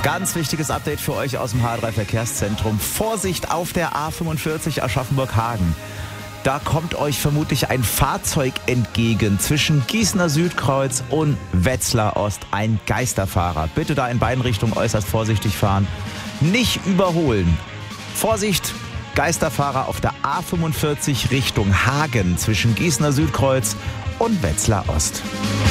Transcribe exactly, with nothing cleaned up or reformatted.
Ganz wichtiges Update für euch aus dem H drei Verkehrszentrum. Vorsicht auf der A fünfundvierzig Aschaffenburg-Hagen. Da kommt euch vermutlich ein Fahrzeug entgegen zwischen Gießener Südkreuz und Wetzlar Ost. Ein Geisterfahrer. Bitte da in beiden Richtungen äußerst vorsichtig fahren. Nicht überholen. Vorsicht, Geisterfahrer auf der A fünfundvierzig Richtung Hagen zwischen Gießener Südkreuz und Wetzlar Ost.